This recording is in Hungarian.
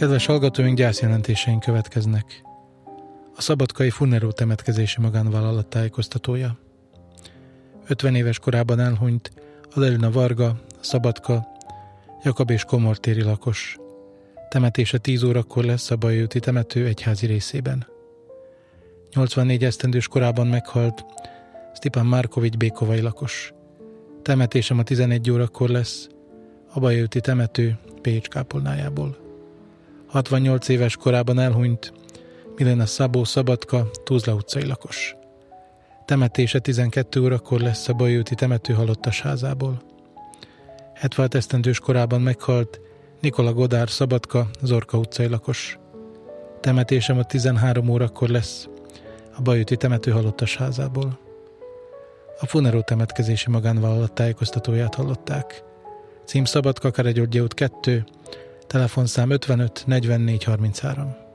Kedves hallgatóink, gyászjelentéseink következnek. A szabadkai Funero temetkezési magánvállalat tájékoztatója. 50 éves korában elhunyt Adelina Varga, Szabadka, Jakab és Komortéri lakos. Temetése 10 órakor lesz a Bajai úti temető egyházi részében. 84 esztendős korában meghalt Stepán Markovics békovai lakos. Temetése ma 11 órakor lesz a Bajai úti temető Pécs kápolnájából. 68 éves korában elhunyt Milena Szabó Szabadka, Tuzla utcai lakos. Temetése 12 órakor lesz a Bajai úti temető halottas házából. 76 esztendős korában meghalt Nikola Godár Szabadka, Zorka utcai lakos. Temetése ma 13 órakor lesz a Bajai úti temető halottas házából. A Funero temetkezési magánvállalat tájékoztatóját hallották. Cím Szabadka, Károlyi György út 2, telefonszám 55 44 33.